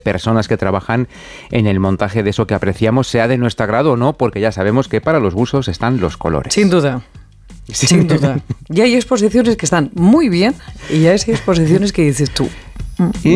personas que trabajan en el montaje de eso que apreciamos, sea de nuestro agrado o no, porque ya sabemos que para los gustos están los colores. Sin duda. Sí. Sin duda. Y hay exposiciones que están muy bien y hay exposiciones que dices tú.